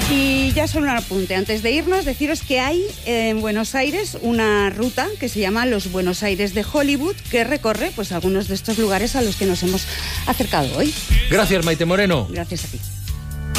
Y ya solo un apunte, antes de irnos, deciros que hay en Buenos Aires una ruta que se llama Los Buenos Aires de Hollywood, que recorre pues algunos de estos lugares a los que nos hemos acercado hoy. Gracias, Maite Moreno. Gracias a ti.